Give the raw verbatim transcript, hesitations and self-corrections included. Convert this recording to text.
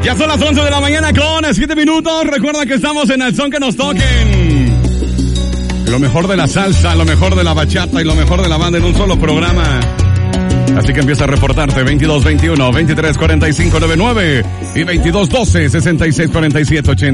Ya son las once de la mañana con siete minutos. Recuerda que estamos en el son que nos toquen. Lo mejor de la salsa, lo mejor de la bachata y lo mejor de la banda en un solo programa. Así que empieza a reportarte veintidós veintiuno, veintitrés cuarenta y cinco noventa y nueve y veintidós doce, sesenta y seis cuarenta y siete ochenta.